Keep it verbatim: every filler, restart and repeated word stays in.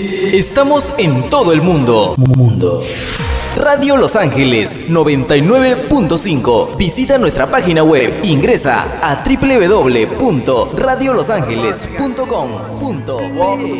Estamos en todo el mundo. Mundo. Radio Los Ángeles noventa y nueve punto cinco. Visita nuestra página web. Ingresa a doble u doble u doble u punto radio los ángeles punto com punto be.